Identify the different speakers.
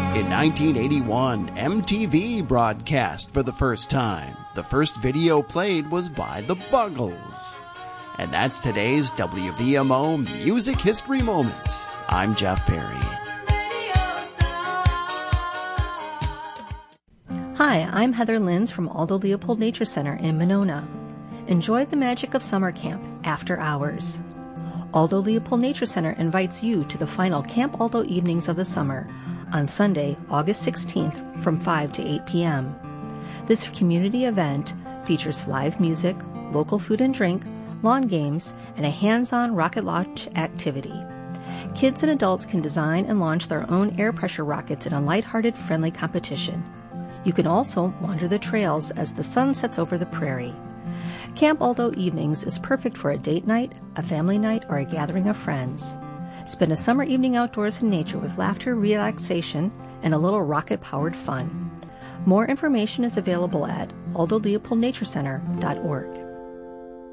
Speaker 1: In 1981, MTV broadcast for the first time. The first video played was by the Buggles. And that's today's WVMO Music History Moment. I'm Jeff Perry.
Speaker 2: Hi, I'm Heather Linz from Aldo Leopold Nature Center in Monona. Enjoy the magic of summer camp after hours. Aldo Leopold Nature Center invites you to the final Camp Aldo evenings of the summer on Sunday, August 16th from 5 to 8 p.m. This community event features live music, local food and drink, lawn games, and a hands-on rocket launch activity. Kids and adults can design and launch their own air pressure rockets in a lighthearted, friendly competition. You can also wander the trails as the sun sets over the prairie. Camp Aldo Evenings is perfect for a date night, a family night, or a gathering of friends. Spend a summer evening outdoors in nature with laughter, relaxation, and a little rocket-powered fun. More information is available at aldoleopoldnaturecenter.org.